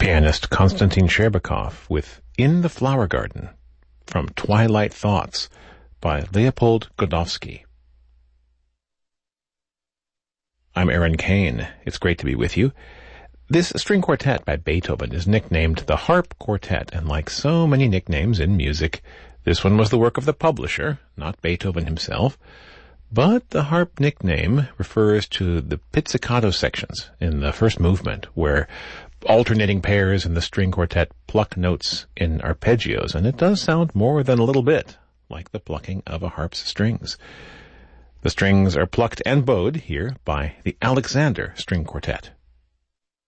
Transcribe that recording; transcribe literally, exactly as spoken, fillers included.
Pianist Konstantin Sherbakov with In the Flower Garden from Twilight Thoughts by Leopold Godowsky. I'm Aaron Kane. It's great to be with you. This string quartet by Beethoven is nicknamed the Harp Quartet, and like so many nicknames in music, this one was the work of the publisher, not Beethoven himself. But the harp nickname refers to the pizzicato sections in the first movement, where alternating pairs in the string quartet pluck notes in arpeggios, and it does sound more than a little bit like the plucking of a harp's strings. The strings are plucked and bowed here by the Alexander String Quartet.